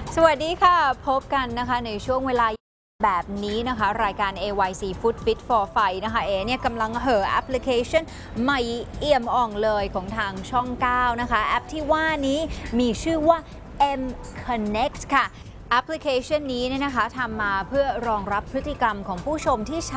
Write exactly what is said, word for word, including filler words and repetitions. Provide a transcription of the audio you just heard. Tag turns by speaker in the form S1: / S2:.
S1: สวัสดีค่ะพบกันนะคะในช่วงเวลาแบบนี้นะคะรายการ เอ วาย ซี Food Fit for Fight นะคะเอเนี่ยกำลังเห่อแอปพลิเคชันใหม่เอี่ยมอ่องเลยของทางช่องเก้านะคะแอปที่ว่านี้มีชื่อว่า M Connect ค่ะแอปพลิเคชันนี้เนี่ยนะคะทำมาเพื่อรองรับพฤติกรรมของผู้ชมที่ใช้